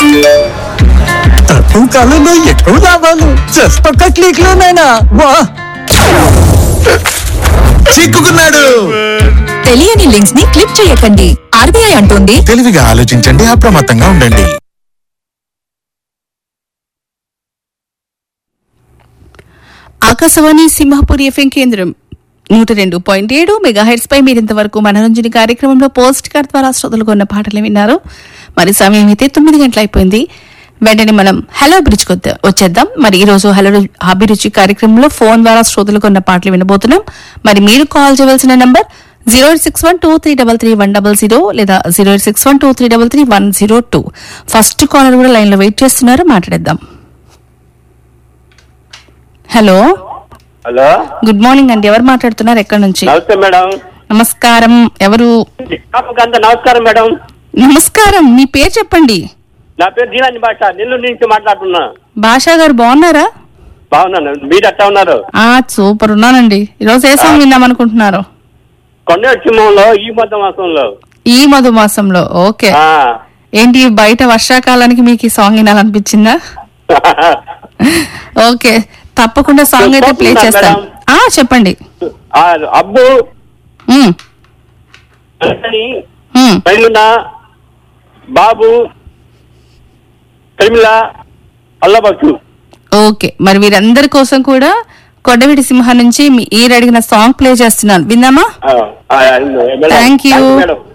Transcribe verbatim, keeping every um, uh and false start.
తక్కువ కాలంలో ఎక్కువ లాభాలు జస్ట్ ఒక్క క్లిక్ లోనైనా వా చిక్కుకున్నాడు. తెలియని లింక్స్ ని క్లిక్ చేయకండి. ఆర్బీఐ అంటోంది తెలివిగా ఆలోచించండి, అప్రమత్తంగా ఉండండి. ఆకాశవాణి సింహాపూర్ ఎఫ్ఎం కేంద్రం నూట రెండు పాయింట్ ఏడు మెగా హెడ్స్ పై మీరింతవరకు మనోరంజని కార్యక్రమంలో పోస్ట్ కార్డ్ ద్వారా శ్రోతలు కొన్న పాటలు విన్నారు. మరి సమయం అయితే తొమ్మిది గంటలు అయిపోయింది. వెంటనే మనం హలో అభిరుచి వచ్చేద్దాం. మరి ఈ రోజు హలో అభిరుచి కార్యక్రమంలో ఫోన్ ద్వారా శ్రోతలు కొన్న పాటలు వినబోతున్నాం. మరి మీరు కాల్ చేయవలసిన number zero eight six one two three double three one double zero లేదా zero eight six one two three double three one zero two. First caller కూడా లైన్ లో వెయిట్ చేస్తున్నారు, మాట్లాడేద్దాం. హలో హలో, గుడ్ మార్నింగ్ అండి. ఎవరు మాట్లాడుతున్నారు, ఎక్కడి నుంచి? నమస్తే మేడం. నమస్కారం. ఎవరు? నమస్కారం మేడం. నమస్కారం, మీ పేరు చెప్పండి. నా పేరు దీనాని భాష, నెల్లూరు నుంచి మాట్లాడుతున్నా. భాషా గారు బాగున్నారా? బాగున్నాను, మీరు ఎట్లా ఉన్నారు? ఆ సూపర్ ఉన్నానండి. ఈరోజు ఏ సాంగ్ విందాం అనుకుంటున్నారు? కొండేటి సింహంలో ఈ మధ్య మాసంలో. ఈ మధుమాసంలో. ఓకే. ఏంటి బయట వర్షాకాలానికి మీకు ఈ సాంగ్ వినాలనిపించిందా? ఓకే, తప్పకుండా సాంగ్ అయితే ప్లే చేస్తాను. ఆ చెప్పండి. అబ్బు బాబు కరిమిల అల్లబచ్చు. ఓకే, మరి వీరందరి కోసం కూడా కొండవీటి సింహ నుంచి మీరు అడిగిన సాంగ్ ప్లే చేస్తున్నాను, విందామా? Thank you.